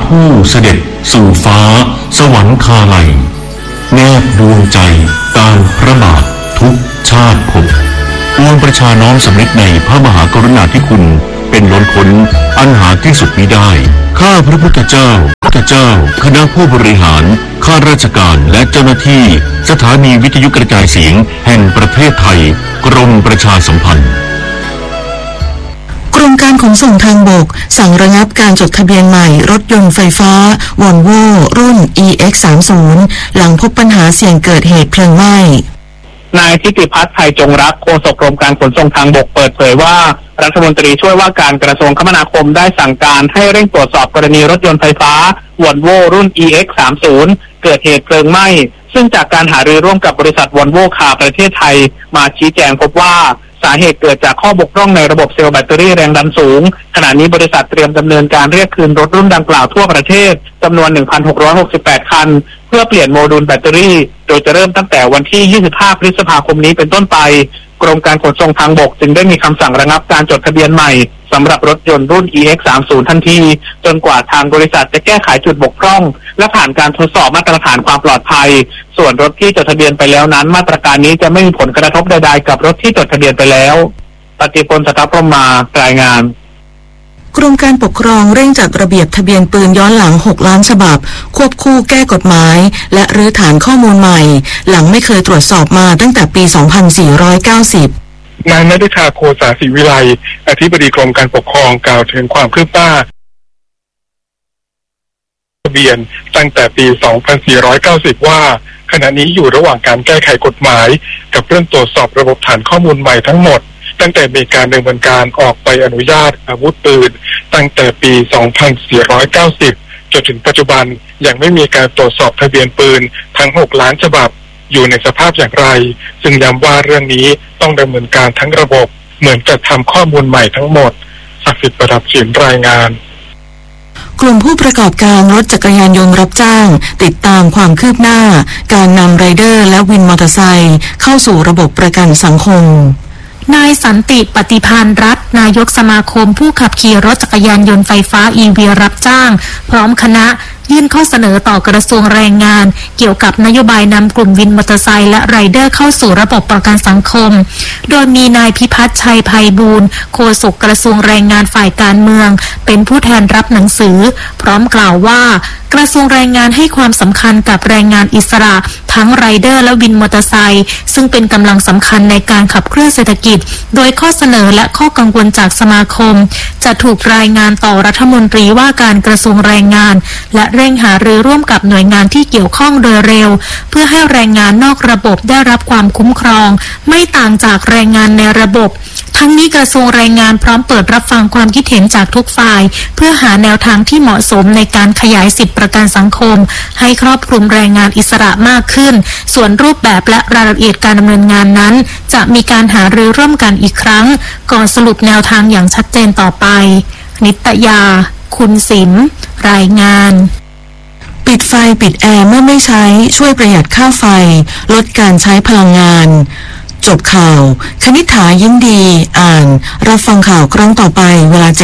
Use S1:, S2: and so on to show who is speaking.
S1: ผู้เสด็จสู่ฟ้าสวรรคาลัยแนบดวงใจตามพระบาททุกชาติภพปวงประชาน้อมสำนึกในพระมหากรุณาธิคุณเป็นล้นพ้นอันหาที่สุดมิได้ข้าพระพุทธเจ้าคณะผู้บริหารข้าราชการและเจ้าหน้าที่สถานีวิทยุกระจายเสียงแห่งประเทศไทยกรมประชาสัมพันธ์
S2: กรมการขนส่งทางบกสั่งระงับการจดทะเบียนใหม่รถยนต์ไฟฟ้าวอลโว่รุ่น EX30 หลังพบปัญหาเสี่ยงเกิดเหตุเพลิงไหม้
S3: นายทิติพัฒน์ไทยจงรักโฆษกกรมการขนส่งทางบกเปิดเผยว่ารัฐมนตรีช่วยว่าการกระทรวงคมนาคมได้สั่งการให้เร่งตรวจสอบกรณีรถยนต์ไฟฟ้าวอลโว่รุ่น EX30 เกิดเหตุเพลิงไหม้ซึ่งจากการหารือร่วมกับบริษัทวอลโว่คาร์ประเทศไทยมาชี้แจงพบว่าสาเหตุเกิดจากข้อบกพร่องในระบบเซลล์แบตเตอรี่แรงดันสูงขณะนี้บริษัทเตรียมดำเนินการเรียกคืนรถรุ่นดังกล่าวทั่วประเทศจำนวน 1,668 คันเพื่อเปลี่ยนโมดูลแบตเตอรี่โดยจะเริ่มตั้งแต่วันที่ 25 พฤษภาคมนี้เป็นต้นไปกรมการขนส่งทางบกจึงได้มีคำสั่งระงับการจดทะเบียนใหม่สำหรับรถยนต์รุ่น EX30 ทันทีจนกว่าทางบริษัทจะแก้ไขจุดบกพร่องและผ่านการทดสอบมาตรฐานความปลอดภัยส่วนรถที่จดทะเบียนไปแล้วนั้นมาตรการนี้จะไม่มีผลกระทบใดๆกับรถที่จดทะเบียนไปแล้วปฏิพล สัทธพรหมารายงาน
S2: กรมการปกครองเร่งจัดระเบียบทะเบียนปืนย้อนหลัง6ล้านฉบับควบคู่แก้กฎหมายและรื้อฐานข้อมูลใหม่หลังไม่เคยตรวจสอบมาตั้งแต่ปี 2490
S4: นายณัฐชา โคสาศิวิไลอธิบดีกรมการปกครองกล่าวถึงความคืบหน้าทะเบียนตั้งแต่ปี 2490 ว่าขณะนี้อยู่ระหว่างการแก้ไขกฎหมายกับเรื่องตรวจสอบระบบฐานข้อมูลใหม่ทั้งหมดตั้งแต่มีการดำเนินการออกใบอนุญาตอาวุธปืนตั้งแต่ปี 2490 จนถึงปัจจุบันยังไม่มีการตรวจสอบทะเบียนปืนทั้ง6ล้านฉบับอยู่ในสภาพอย่างไรซึ่งย้ำว่าเรื่องนี้ต้องดำเนินการทั้งระบบเหมือนกับทำข้อมูลใหม่ทั้งหมดศักดิ์สิทธิ์ประดับศิลป์รายงาน
S2: กลุ่มผู้ประกอบการรถจักรยานยนต์รับจ้างติดตามความคืบหน้าการนำไรเดอร์และวินมอเตอร์ไซค์เข้าสู่ระบบประกันสังคม
S5: นายสันติปฏิภาณรัตน์นายกสมาคมผู้ขับขี่รถจักรยานยนต์ไฟฟ้า EV รับจ้างพร้อมคณะยื่นข้อเสนอต่อกระทรวงแรงงานเกี่ยวกับนโยบายนำกลุ่มวินมอเตอร์ไซค์และไรเดอร์เข้าสู่ระบบประกันสังคมโดยมีนายพิพัฒน์ชัยไพบูลย์โฆษกกระทรวงแรงงานฝ่ายการเมืองเป็นผู้แทนรับหนังสือพร้อมกล่าวว่ากระทรวงแรงงานให้ความสำคัญกับแรงงานอิสระทั้งไรเดอร์และวินมอเตอร์ไซค์ซึ่งเป็นกำลังสำคัญในการขับเคลื่อนเศรษฐกิจโดยข้อเสนอและข้อกังวลจากสมาคมจะถูกรายงานต่อรัฐมนตรีว่าการกระทรวงแรงงานและเร่งหารือร่วมกับหน่วยงานที่เกี่ยวข้องโดยเร็วเพื่อให้แรงงานนอกระบบได้รับความคุ้มครองไม่ต่างจากแรงงานในระบบทั้งนี้กระทรวงแรงงานพร้อมเปิดรับฟังความคิดเห็นจากทุกฝ่ายเพื่อหาแนวทางที่เหมาะสมในการขยายสิทธิประกันสังคมให้ครอบคลุมแรงงานอิสระมากขึ้นส่วนรูปแบบและรายละเอียดการดำเนินงานนั้นจะมีการหารือร่วมกันอีกครั้งก่อนสรุปแนวทางอย่างชัดเจนต่อไปนิตยาคุณสิมรายงาน
S2: ปิดไฟปิดแอร์เมื่อไม่ใช้ช่วยประหยัดค่าไฟลดการใช้พลังงานจบข่าวคณิษฐายิ้มดีอ่านรับฟังข่าวครั้งต่อไปเวลา